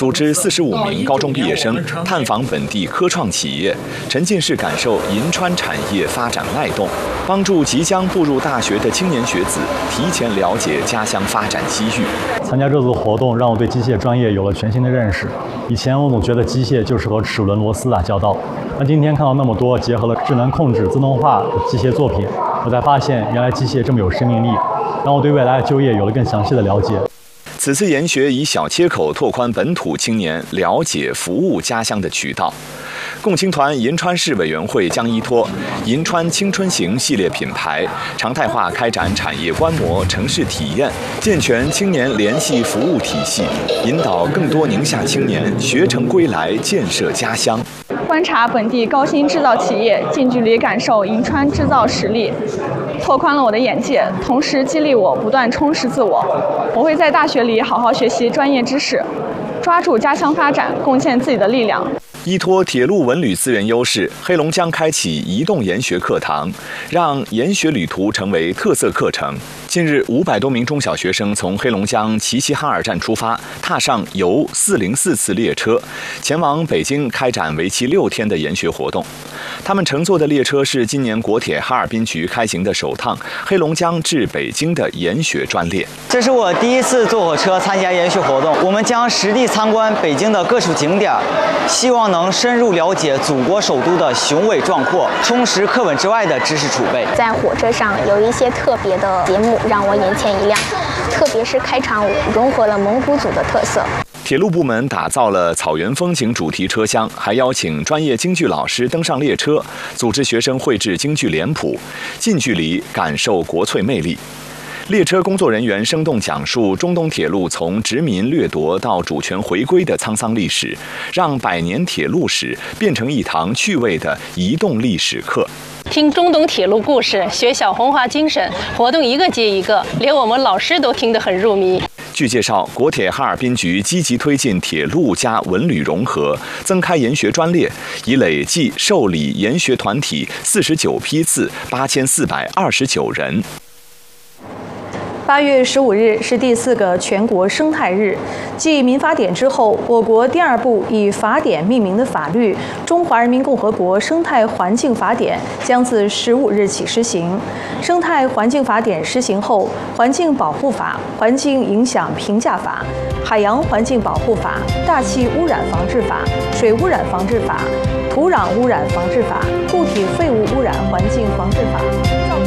组织45名高中毕业生探访本地科创企业，沉浸式感受银川产业发展脉动，帮助即将步入大学的青年学子提前了解家乡发展机遇。 参加这次活动，让我对机械专业有了全新的认识。以前我总觉得机械就是和齿轮、螺丝打交道，那今天看到那么多结合了智能控制、自动化的机械作品，我才发现原来机械这么有生命力，让我对未来的就业有了更详细的了解。 此次研学以小切口拓宽本土青年了解服务家乡的渠道。共青团银川市委员会将依托银川青春行系列品牌，常态化开展产业观摩、城市体验，健全青年联系服务体系，引导更多宁夏青年学成归来，建设家乡。 观察本地高新制造企业，近距离感受银川制造实力，拓宽了我的眼界，同时激励我不断充实自我。我会在大学里好好学习专业知识，抓住家乡发展，贡献自己的力量。 依托铁路文旅资源优势，黑龙江开启移动研学课堂，让研学旅途成为特色课程。近日，500多名中小学生从黑龙江齐齐哈尔站出发，踏上由404次列车，前往北京开展为期6天的研学活动。他们乘坐的列车是今年国铁哈尔滨局开行的首趟黑龙江至北京的研学专列。 这是我第一次坐火车参加研学活动，我们将实地参观北京的各处景点，希望能深入了解祖国首都的雄伟壮阔，充实课本之外的知识储备。 在火车上有一些特别的节目让我眼前一亮，特别是开场舞融合了蒙古族的特色。 铁路部门打造了草原风情主题车厢，还邀请专业京剧老师登上列车，组织学生绘制京剧脸谱，近距离感受国粹魅力。列车工作人员生动讲述中东铁路从殖民掠夺到主权回归的沧桑历史，让百年铁路史变成一堂趣味的移动历史课。 听中东铁路故事，学小红花精神，活动一个接一个，连我们老师都听得很入迷。 据介绍，国铁哈尔滨局积极推进铁路加文旅融合，增开研学专列，已累计受理研学团体49批次，8429人。 8月15日是第4个全国生态日，继民法典之后，我国第2部以法典命名的法律《中华人民共和国生态环境法典》将自15日起施行。生态环境法典施行后，环境保护法、环境影响评价法、海洋环境保护法、大气污染防治法、水污染防治法、土壤污染防治法、固体废物污染环境防治法。